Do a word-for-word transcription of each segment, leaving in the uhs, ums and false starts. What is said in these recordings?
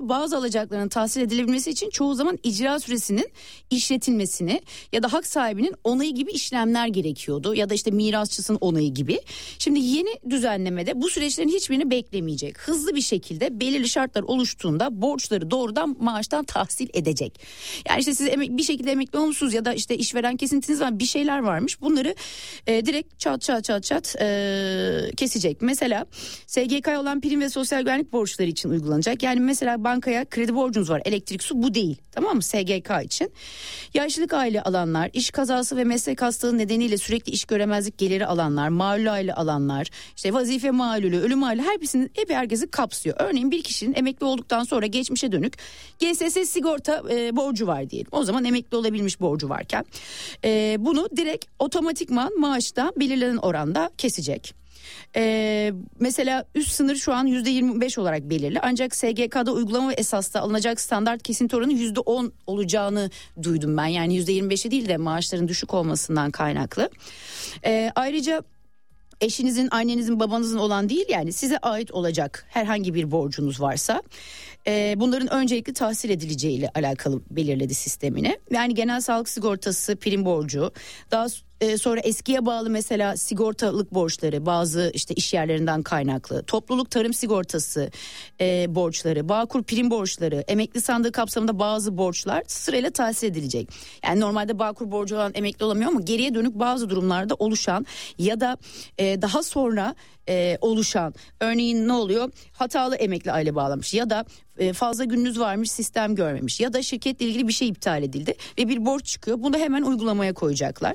bazı alacakların tahsil edilebilmesi için çoğu zaman icra süresinin işletilmesini ya da hak sahibinin onayı gibi işlemler gerekiyordu. Ya da işte mirasçısının onayı gibi. Şimdi yeni düzenlemede bu süreçlerin hiçbirini beklemeyecek. Hızlı bir şekilde belirli şartlar oluştuğunda borçları doğrudan maaştan tahsil edecek. Yani işte siz emek, bir şekilde emekli olmuşsunuz ya da işte işveren kesintiniz var, bir şeyler varmış. Bunları e, direkt çat çat çat çat e, kesecek. Mesela S G K'ya olan prim ve sosyal güvenlik borçları için uygulanacak. Yani mesela bankaya kredi borcunuz var, elektrik, su, bu değil. Tamam mı? S G K için. Yaşlılık aile alanlar, iş kazası ve meslek hastalığı nedeniyle sürekli iş göremezlik geliri alanlar, malul aile alanlar, işte vazife malulü, ölüm malulü, her birisinin hep herkesi kapsıyor. Örneğin bir kişinin emekli olduktan sonra geçmişe dönük G S S sigorta e, borcu var diyelim. O zaman emekli olabilmiş borcu varken e, bunu direkt otomatikman maaşta belirlenen oranda kesecek. Ee, mesela üst sınır şu an yüzde yirmi beş olarak belirli, ancak S G K'da uygulama ve esasda alınacak standart kesinti oranı yüzde on olacağını duydum ben. Yani yüzde yirmi beşi değil de maaşların düşük olmasından kaynaklı. Ee, ayrıca eşinizin, annenizin, babanızın olan değil, yani size ait olacak herhangi bir borcunuz varsa e, bunların öncelikli tahsil edileceğiyle alakalı belirledi sistemini. Yani genel sağlık sigortası, prim borcu, daha e, sonra eskiye bağlı mesela sigortalık borçları, bazı işte iş yerlerinden kaynaklı, topluluk tarım sigortası e, borçları, Bağkur prim borçları, emekli sandığı kapsamında bazı borçlar sırayla tahsil edilecek. Yani normalde Bağkur borcu olan emekli olamıyor ama geriye dönük bazı durumlarda oluşan ya da e, daha sonra e, oluşan, örneğin ne oluyor? Hatalı emekli aile bağlamış ya da e, fazla gününüz varmış, sistem görmemiş ya da şirketle ilgili bir şey iptal edildi ve bir borç çıkıyor. Bunu da hemen uygulamaya koyacaklar.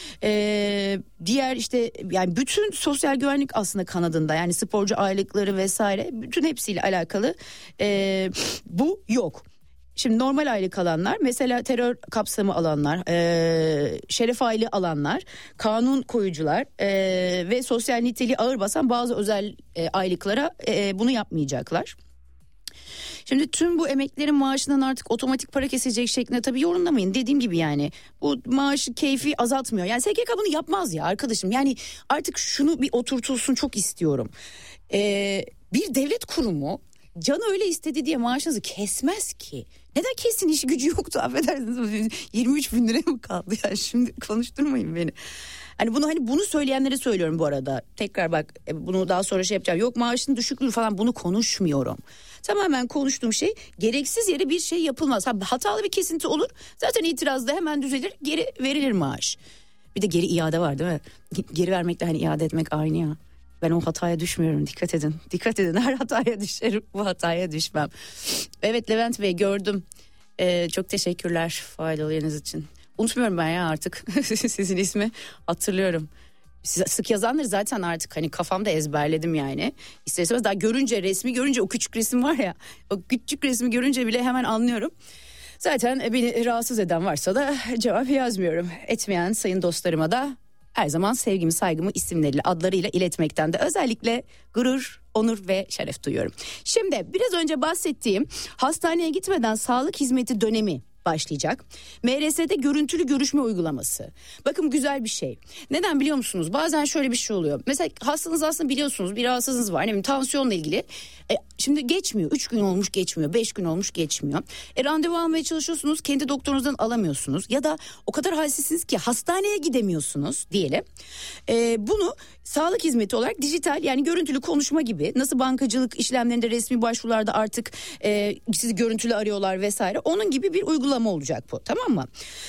E, diğer işte yani bütün sosyal güvenlik aslında kanadında, yani sporcu aylıkları vesaire, bütün hepsiyle alakalı e, bu yok. Şimdi normal aylık alanlar, mesela terör kapsamı alanlar, e, şeref aylığı alanlar, kanun koyucular e, ve sosyal niteliği ağır basan bazı özel e, aylıklara e, bunu yapmayacaklar. Şimdi tüm bu emeklilerin maaşından artık otomatik para kesilecek şeklinde tabii yorumlamayın. Dediğim gibi yani bu maaşı keyfi azaltmıyor. Yani S G K bunu yapmaz ya arkadaşım. Yani artık şunu bir oturtulsun, çok istiyorum. Ee, bir devlet kurumu canı öyle istedi diye maaşınızı kesmez ki. Neden kesin, işi gücü yoktu, affedersiniz, yirmi üç bin liraya mı kaldı ya, şimdi konuşturmayın beni. Hani bunu hani bunu söyleyenlere söylüyorum bu arada. Tekrar bak, bunu daha sonra şey yapacağım. Yok maaşın düşüklüğü falan, bunu konuşmuyorum. Tamamen konuştuğum şey, gereksiz yere bir şey yapılmaz. Ha, hatalı bir kesinti olur, zaten itirazda hemen düzelir, geri verilir maaş. Bir de geri iade var değil mi? Geri vermekle hani iade etmek aynı ya. Ben o hataya düşmüyorum, dikkat edin. Dikkat edin, her hataya düşerim, bu hataya düşmem. Evet Levent Bey, gördüm. Ee, çok teşekkürler faydalı yeriniz için. Unutmuyorum ben ya artık sizin ismi, hatırlıyorum. Siz sık yazanları zaten artık hani kafamda ezberledim yani. İster istemez daha görünce, resmi görünce, o küçük resim var ya, o küçük resmi görünce bile hemen anlıyorum. Zaten beni rahatsız eden varsa da cevap yazmıyorum. Etmeyen sayın dostlarıma da her zaman sevgimi, saygımı isimleriyle, adlarıyla iletmekten de özellikle gurur, onur ve şeref duyuyorum. Şimdi biraz önce bahsettiğim hastaneye gitmeden sağlık hizmeti dönemi başlayacak. M R S'de görüntülü görüşme uygulaması. Bakın güzel bir şey. Neden biliyor musunuz? Bazen şöyle bir şey oluyor. Mesela hastanız aslında biliyorsunuz bir rahatsızlığınız var. Ne bileyim, tansiyonla ilgili. E, şimdi geçmiyor. Üç gün olmuş geçmiyor. Beş gün olmuş geçmiyor. E, randevu almaya çalışıyorsunuz. Kendi doktorunuzdan alamıyorsunuz. Ya da o kadar halsizsiniz ki hastaneye gidemiyorsunuz diyelim. E, bunu sağlık hizmeti olarak dijital, yani görüntülü konuşma gibi, nasıl bankacılık işlemlerinde, resmi başvurularda artık e, sizi görüntülü arıyorlar vesaire, onun gibi bir uygulama olacak bu, tamam mı?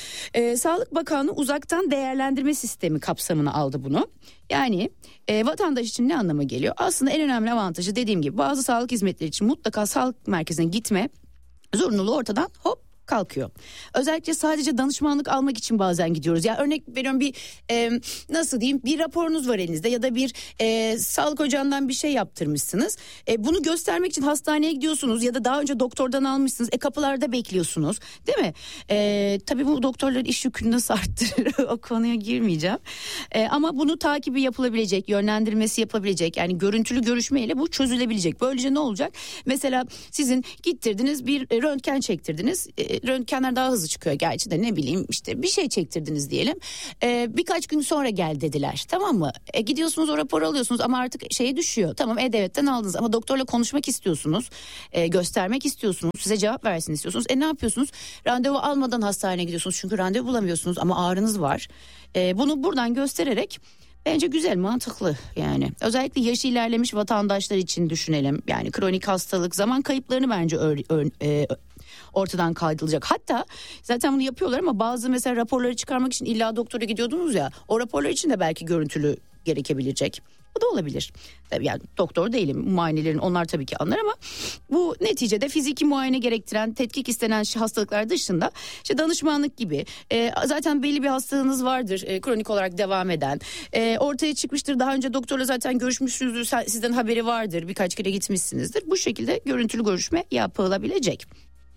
E, Sağlık Bakanlığı uzaktan değerlendirme sistemi kapsamına aldı bunu. Yani e, vatandaş için ne anlama geliyor? Aslında en önemli avantajı, dediğim gibi, bazı sağlık hizmetleri için mutlaka sağlık merkezine gitme zorunluluğu ortadan hop kalkıyor. Özellikle sadece danışmanlık almak için bazen gidiyoruz. Ya örnek veriyorum, bir e, nasıl diyeyim, bir raporunuz var elinizde ya da bir e, sağlık ocağından bir şey yaptırmışsınız. E, bunu göstermek için hastaneye gidiyorsunuz ya da daha önce doktordan almışsınız. E, kapılarda bekliyorsunuz, değil mi? E, tabii bu doktorların iş yükünü nasıl arttırır, o konuya girmeyeceğim. E, ama bunu takibi yapılabilecek, yönlendirmesi yapılabilecek, yani görüntülü görüşmeyle bu çözülebilecek. Böylece ne olacak? Mesela sizin gittirdiniz, bir röntgen çektirdiniz. E, röntgenler daha hızlı çıkıyor gerçi de, ne bileyim işte bir şey çektirdiniz diyelim. E, birkaç gün sonra gel dediler, tamam mı? E, gidiyorsunuz, o raporu alıyorsunuz ama artık şeye düşüyor. Tamam, E-Devlet'ten aldınız ama doktorla konuşmak istiyorsunuz. E, göstermek istiyorsunuz. Size cevap versin istiyorsunuz. E ne yapıyorsunuz? Randevu almadan hastaneye gidiyorsunuz. Çünkü randevu bulamıyorsunuz ama ağrınız var. E, bunu buradan göstererek bence güzel, mantıklı yani. Özellikle yaşı ilerlemiş vatandaşlar için düşünelim. Yani kronik hastalık, zaman kayıplarını bence ör, ör, e, ortadan kaldırılacak. Hatta zaten bunu yapıyorlar ama bazı mesela raporları çıkarmak için illa doktora gidiyordunuz ya. O raporlar için de belki görüntülü gerekebilecek. Bu da olabilir. Tabii yani doktor değilim, muayenelerin onlar tabii ki anlar ama bu neticede fiziki muayene gerektiren, tetkik istenen hastalıklar dışında işte danışmanlık gibi e, zaten belli bir hastalığınız vardır e, kronik olarak devam eden, e, ortaya çıkmıştır, daha önce doktorla zaten görüşmüşsünüzdür, sizden haberi vardır, birkaç kere gitmişsinizdir, bu şekilde görüntülü görüşme yapılabilecek.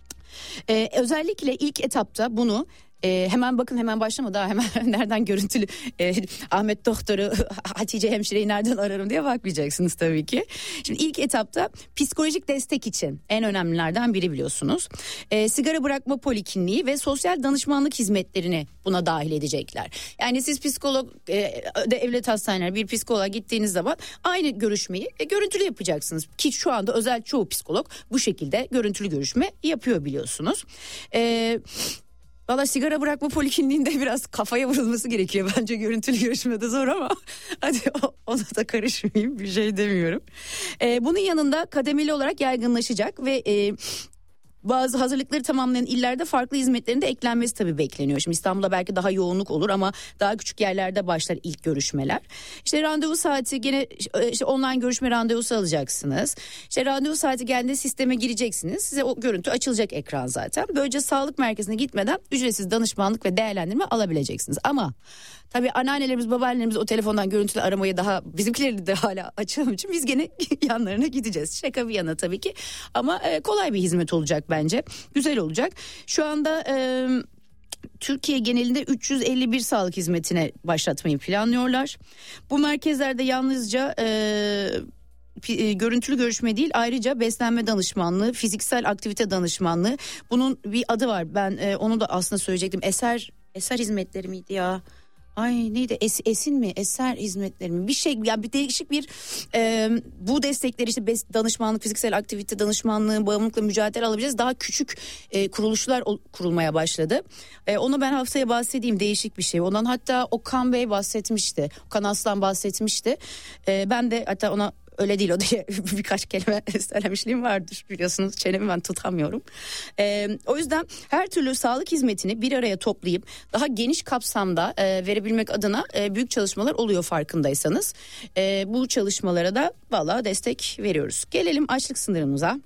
E, özellikle ilk etapta bunu Ee, hemen bakın, hemen başlama daha hemen nereden görüntülü e, Ahmet doktoru, Hatice hemşireyi nereden ararım diye bakmayacaksınız tabii ki. Şimdi ilk etapta psikolojik destek için en önemlilerden biri biliyorsunuz. Ee, sigara bırakma polikliniği ve sosyal danışmanlık hizmetlerini buna dahil edecekler. Yani siz psikolog, e, devlet hastaneler bir psikoloğa gittiğiniz zaman aynı görüşmeyi e, görüntülü yapacaksınız. Ki şu anda özel çoğu psikolog bu şekilde görüntülü görüşme yapıyor biliyorsunuz. Eee Valla sigara bırakma polikliniğinde biraz kafaya vurulması gerekiyor. Bence görüntülü görüşmede zor ama hadi o, ona da karışmayayım, bir şey demiyorum. Ee, bunun yanında kademeli olarak yaygınlaşacak ve e, bazı hazırlıkları tamamlayan illerde farklı hizmetlerin de eklenmesi tabii bekleniyor. Şimdi İstanbul'da belki daha yoğunluk olur ama daha küçük yerlerde başlar ilk görüşmeler. İşte randevu saati gene işte online görüşme randevusu alacaksınız. İşte randevu saati geldiğinde sisteme gireceksiniz. Size o görüntü açılacak ekran zaten. Böylece sağlık merkezine gitmeden ücretsiz danışmanlık ve değerlendirme alabileceksiniz. Ama tabii anneannelerimiz, babaannelerimiz o telefondan görüntülü aramayı daha, bizimkileri de hala açalım için biz gene yanlarına gideceğiz. Şaka bir yana tabii ki ama e, kolay bir hizmet olacak bence. Güzel olacak. Şu anda e, Türkiye genelinde üç yüz elli bir sağlık hizmetine başlatmayı planlıyorlar. Bu merkezlerde yalnızca e, görüntülü görüşme değil, ayrıca beslenme danışmanlığı, fiziksel aktivite danışmanlığı, bunun bir adı var. Ben e, onu da aslında söyleyecektim. Eser Eser hizmetleri miydi ya? Ay neydi, Es, Esin mi, Eser hizmetleri mi, bir şey yani, bir değişik bir e, bu destekleri işte danışmanlık, fiziksel aktivite danışmanlığı, bağımlılıkla mücadele alabileceğiz. Daha küçük e, kuruluşlar kurulmaya başladı. E, onu ben haftaya bahsedeyim, değişik bir şey. Ondan hatta Okan Bey bahsetmişti, Okan Aslan bahsetmişti. E, ben de hatta ona öyle değil o diye birkaç kelime söylemişliğim vardır, biliyorsunuz çenemi ben tutamıyorum. Ee, o yüzden her türlü sağlık hizmetini bir araya toplayıp daha geniş kapsamda e, verebilmek adına e, büyük çalışmalar oluyor farkındaysanız. E, bu çalışmalara da vallahi destek veriyoruz. Gelelim açlık sınırımıza.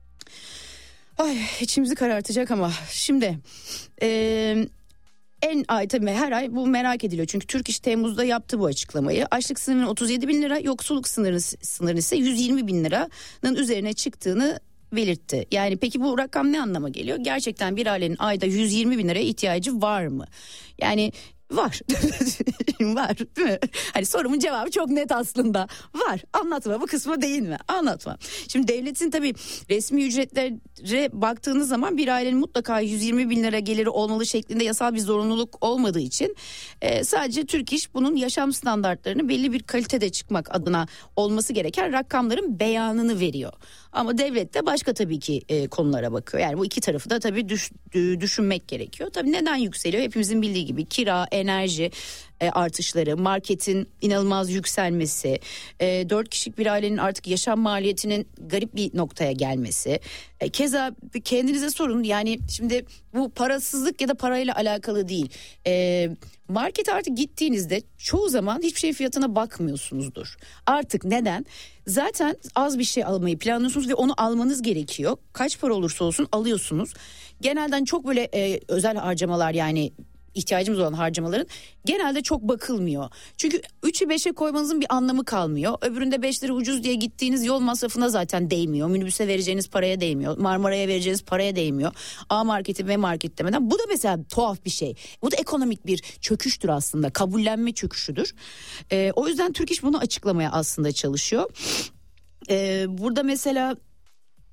Ay içimizi karartacak ama şimdi... E, En ay tabii her ay bu merak ediliyor. Çünkü Türk İş Temmuz'da yaptı bu açıklamayı. Açlık sınırının otuz yedi bin lira, yoksulluk sınırı, sınırı ise yüz yirmi bin liranın üzerine çıktığını belirtti. Yani peki bu rakam ne anlama geliyor? Gerçekten bir ailenin ayda yüz yirmi bin liraya ihtiyacı var mı? Yani var. Var değil mi? Hani sorumun cevabı çok net aslında. Var. Anlatma bu kısma değinme. Anlatma. Şimdi devletin tabii resmi ücretlere baktığınız zaman bir ailenin mutlaka yüz yirmi bin lira geliri olmalı şeklinde yasal bir zorunluluk olmadığı için e, sadece Türk İş bunun yaşam standartlarını belli bir kalitede çıkmak adına olması gereken rakamların beyanını veriyor. Ama devlet de başka tabii ki e, konulara bakıyor. Yani bu iki tarafı da tabii düş, düşünmek gerekiyor. Tabii neden yükseliyor? Hepimizin bildiği gibi kira, enerji e, artışları, marketin inanılmaz yükselmesi, e, dört kişilik bir ailenin artık yaşam maliyetinin garip bir noktaya gelmesi. E, keza kendinize sorun, yani şimdi bu parasızlık ya da parayla alakalı değil. E, markete artık gittiğinizde çoğu zaman hiçbir şey fiyatına bakmıyorsunuzdur. Artık neden? Zaten az bir şey almayı planlıyorsunuz ve onu almanız gerekiyor. Kaç para olursa olsun alıyorsunuz. Genelden çok böyle e, özel harcamalar, yani ihtiyacımız olan harcamaların genelde çok bakılmıyor. Çünkü üçü beşe koymanızın bir anlamı kalmıyor. Öbüründe beş lira ucuz diye gittiğiniz yol masrafına zaten değmiyor. Minibüse vereceğiniz paraya değmiyor. Marmara'ya vereceğiniz paraya değmiyor. A marketi ve market demeden. Bu da mesela tuhaf bir şey. Bu da ekonomik bir çöküştür aslında. Kabullenme çöküşüdür. Ee, o yüzden Türk İş bunu açıklamaya aslında çalışıyor. Ee, burada mesela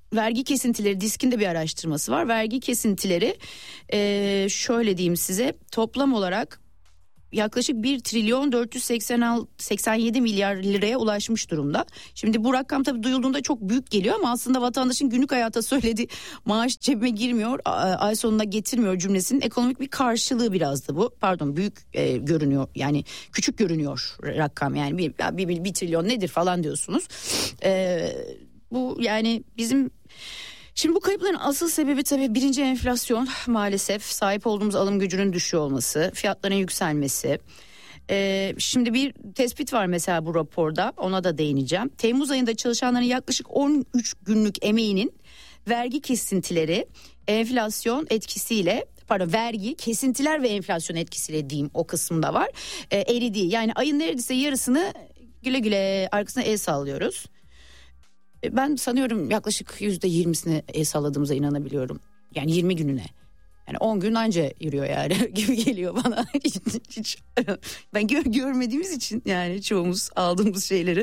vergi kesintileri, Disk'in de bir araştırması var. Vergi kesintileri e, şöyle diyeyim size, toplam olarak yaklaşık bir trilyon dört yüz seksen yedi milyar liraya ulaşmış durumda. Şimdi bu rakam tabii duyulduğunda çok büyük geliyor ama aslında vatandaşın günlük hayata söylediği maaş cebime girmiyor, ay sonuna getirmiyor cümlesinin ekonomik bir karşılığı biraz da bu. Pardon, büyük e, görünüyor, yani küçük görünüyor rakam, yani bir, bir, bir, bir trilyon nedir falan diyorsunuz. E, bu yani bizim... Şimdi bu kayıpların asıl sebebi tabii birinci enflasyon, maalesef sahip olduğumuz alım gücünün düşüyor olması, fiyatların yükselmesi. Ee, şimdi bir tespit var mesela bu raporda, ona da değineceğim. Temmuz ayında çalışanların yaklaşık on üç günlük emeğinin vergi kesintileri enflasyon etkisiyle, pardon vergi kesintiler ve enflasyon etkisiyle diyeyim, o kısımda var, ee, eridiği, yani ayın neredeyse yarısını güle güle arkasına el sallıyoruz. Ben sanıyorum yaklaşık yüzde yirmisine el salladığımıza inanabiliyorum. Yani yirmi gününe. Yani on gün anca yürüyor yani gibi geliyor bana. hiç, hiç, ben gör, görmediğimiz için yani çoğumuz aldığımız şeyleri.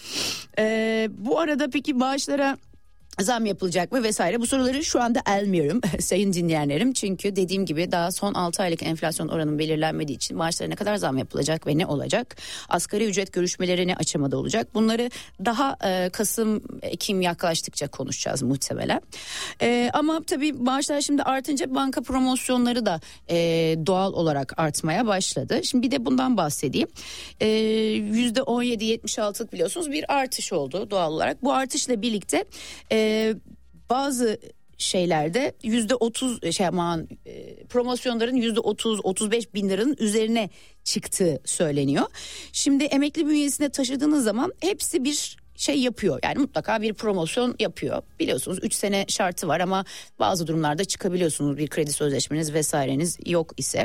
Ee, bu arada peki maaşlara zam yapılacak mı vesaire, bu soruları şu anda almıyorum sayın dinleyenlerim. Çünkü dediğim gibi daha son altı aylık enflasyon oranının belirlenmediği için maaşlara ne kadar zam yapılacak ve ne olacak? Asgari ücret görüşmeleri ne aşamada olacak? Bunları daha e, Kasım, Ekim yaklaştıkça konuşacağız muhtemelen. E, ama tabii maaşlar şimdi artınca banka promosyonları da e, doğal olarak artmaya başladı. Şimdi bir de bundan bahsedeyim. E, yüzde on yedi yetmiş altılık biliyorsunuz bir artış oldu doğal olarak. Bu artışla birlikte e, Ee, bazı şeylerde yüzde otuz şey aman e, promosyonların yüzde otuz otuz beş bin liranın üzerine çıktığı söyleniyor. Şimdi emekli bünyesine taşıdığınız zaman hepsi bir şey yapıyor, yani mutlaka bir promosyon yapıyor. Biliyorsunuz üç sene şartı var ama bazı durumlarda çıkabiliyorsunuz, bir kredi sözleşmeniz vesaireniz yok ise.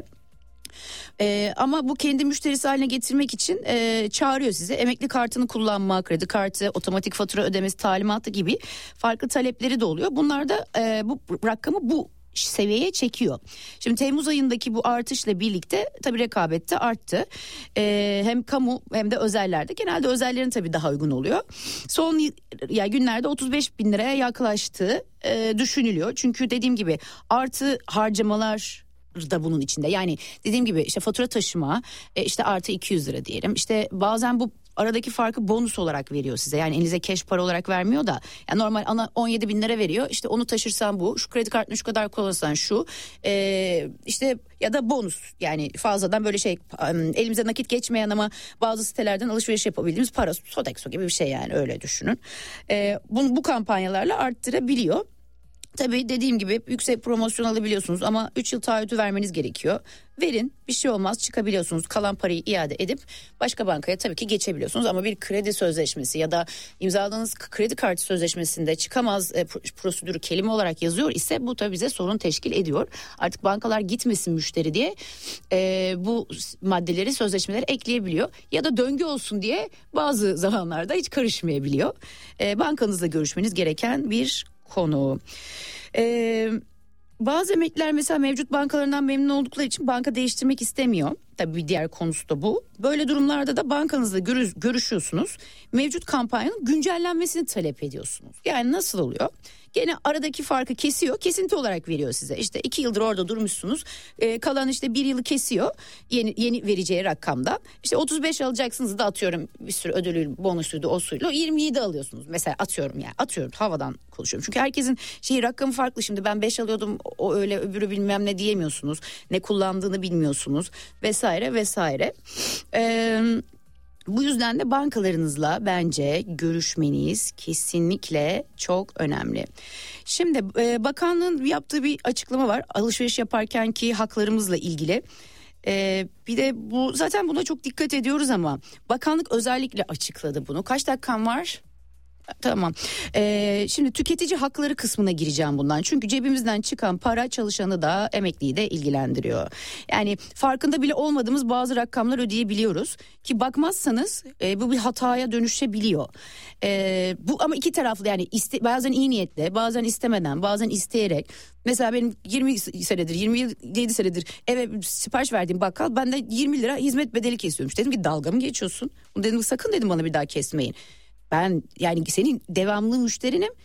Ee, ama bu kendi müşterisi haline getirmek için e, çağırıyor sizi. Emekli kartını kullanma, kredi kartı, otomatik fatura ödemesi talimatı gibi farklı talepleri de oluyor. Bunlar da e, bu rakamı bu seviyeye çekiyor. Şimdi Temmuz ayındaki bu artışla birlikte tabii rekabet de arttı. Ee, hem kamu hem de özellerde. Genelde özellerin tabii daha uygun oluyor. Son ya yani günlerde otuz beş bin liraya yaklaştığı e, düşünülüyor. Çünkü dediğim gibi artı harcamalar da bunun içinde. Yani dediğim gibi işte fatura taşıma işte artı iki yüz lira diyelim. İşte bazen bu aradaki farkı bonus olarak veriyor size. Yani elinize cash para olarak vermiyor da. Yani normal ana on yedi bin lira veriyor. İşte onu taşırsan bu, şu kredi kartını şu kadar kullanırsan şu. Ee, işte ya da bonus, yani fazladan böyle şey elimize nakit geçmeyen ama bazı sitelerden alışveriş yapabildiğimiz para, Sodexo gibi bir şey, yani öyle düşünün. Ee, bunu bu kampanyalarla arttırabiliyor. Tabii dediğim gibi yüksek promosyon alabiliyorsunuz ama üç yıl taahhütü vermeniz gerekiyor. Verin, bir şey olmaz, çıkabiliyorsunuz. Kalan parayı iade edip başka bankaya tabii ki geçebiliyorsunuz. Ama bir kredi sözleşmesi ya da imzaladığınız kredi kartı sözleşmesinde çıkamaz e, prosedürü kelime olarak yazıyor ise bu tabii bize sorun teşkil ediyor. Artık bankalar gitmesin müşteri diye e, bu maddeleri sözleşmelere ekleyebiliyor. Ya da döngü olsun diye bazı zamanlarda hiç karışmayabiliyor. E, bankanızla görüşmeniz gereken bir konu. Ee, bazı emekliler mesela mevcut bankalarından memnun oldukları için banka değiştirmek istemiyor. Tabii bir diğer konusu da bu. Böyle durumlarda da bankanızla görü- görüşüyorsunuz. Mevcut kampanyanın güncellenmesini talep ediyorsunuz. Yani nasıl oluyor? Gene aradaki farkı kesiyor, kesinti olarak veriyor size. İşte iki yıldır orada durmuşsunuz, e, kalan işte bir yılı kesiyor yeni yeni vereceği rakamda. İşte otuz beş alacaksınız da atıyorum bir sürü ödülü, bonusuydu, o suydu, yirmi yedi alıyorsunuz. Mesela atıyorum yani atıyorum havadan konuşuyorum. Çünkü herkesin şeyi rakamı farklı. Şimdi ben beş alıyordum, o öyle öbürü bilmem ne diyemiyorsunuz. Ne kullandığını bilmiyorsunuz vesaire vesaire. Eee Bu yüzden de bankalarınızla bence görüşmeniz kesinlikle çok önemli. Şimdi e, bakanlığın yaptığı bir açıklama var. Alışveriş yaparkenki haklarımızla ilgili. E, bir de bu zaten buna çok dikkat ediyoruz ama bakanlık özellikle açıkladı bunu. Kaç dakikam var? Tamam. Ee, şimdi tüketici hakları kısmına gireceğim bundan. Çünkü cebimizden çıkan para çalışanı da emekliyi de ilgilendiriyor. Yani farkında bile olmadığımız bazı rakamlar ödeyebiliyoruz. Ki bakmazsanız e, bu bir hataya dönüşebiliyor. E, bu ama iki taraflı, yani iste, bazen iyi niyetle, bazen istemeden, bazen isteyerek. Mesela benim yirmi senedir, yirmi yedi senedir eve sipariş verdiğim bakkal benden yirmi lira hizmet bedeli kesiyormuş. Dedim ki dalga mı geçiyorsun? Dedim sakın dedim bana bir daha kesmeyin. Ben yani senin devamlı müşterinim.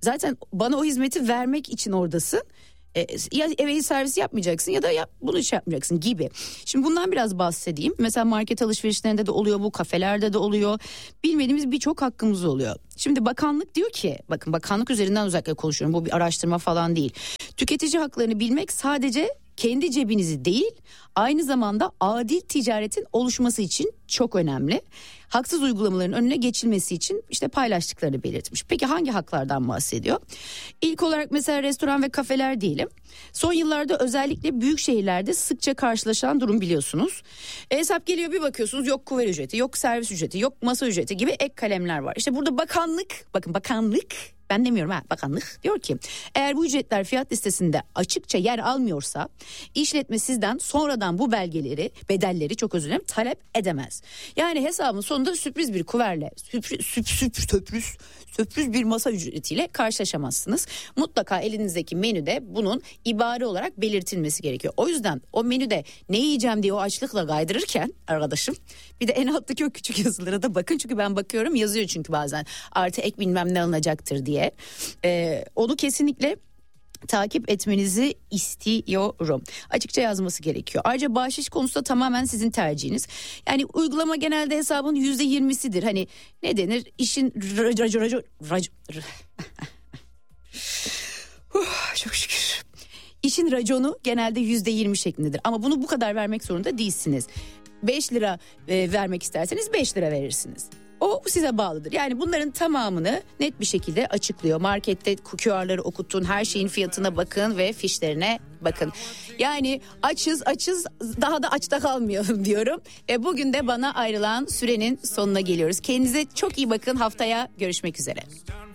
zaten bana o hizmeti vermek için oradasın. E, ya eve servisi yapmayacaksın ya da yap, bunu hiç yapmayacaksın gibi. Şimdi bundan biraz bahsedeyim. Mesela market alışverişlerinde de oluyor bu, kafelerde de oluyor. Bilmediğimiz birçok hakkımız oluyor. Şimdi bakanlık diyor ki, bakın bakanlık üzerinden özellikle konuşuyorum, bu bir araştırma falan değil. Tüketici haklarını bilmek sadece kendi cebinizi değil, aynı zamanda adil ticaretin oluşması için çok önemli. Haksız uygulamaların önüne geçilmesi için işte paylaştıklarını belirtmiş. Peki hangi haklardan bahsediyor? İlk olarak mesela restoran ve kafeler diyelim. Son yıllarda özellikle büyük şehirlerde sıkça karşılaşılan durum biliyorsunuz. E, hesap geliyor, bir bakıyorsunuz yok kuver ücreti, yok servis ücreti, yok masa ücreti gibi ek kalemler var. İşte burada bakanlık, bakın bakanlık, ben demiyorum ha, bakanlık diyor ki eğer bu ücretler fiyat listesinde açıkça yer almıyorsa işletme sizden sonradan bu belgeleri, bedelleri çok özür dilerim, talep edemez. Yani hesabın sonunda sürpriz bir kuverle, sürpriz, sürpriz, sürpriz, sürpriz bir masa ücretiyle karşılaşamazsınız. Mutlaka elinizdeki menüde bunun ibare olarak belirtilmesi gerekiyor. O yüzden o menüde ne yiyeceğim diye o açlıkla kaydırırken arkadaşım, bir de en alttaki o küçük yazılara da bakın, çünkü ben bakıyorum, yazıyor çünkü bazen artı ek bilmem ne alınacaktır diye. Ee, onu kesinlikle takip etmenizi istiyorum. Açıkça yazması gerekiyor. Ayrıca bahşiş konusu da tamamen sizin tercihiniz. Yani uygulama genelde hesabın yüzde yirmisidir. Hani ne denir? İşin raco raco raco raco çok şükür. İşin raconu genelde yüzde yirmi şeklindedir. Ama bunu bu kadar vermek zorunda değilsiniz. beş lira e, vermek isterseniz beş lira verirsiniz. O size bağlıdır. Yani bunların tamamını net bir şekilde açıklıyor. Markette Q R'ları okutun, her şeyin fiyatına bakın ve fişlerine bakın. Yani açız açız, daha da açta kalmayalım diyorum. Ve bugün de bana ayrılan sürenin sonuna geliyoruz. Kendinize çok iyi bakın. Haftaya görüşmek üzere.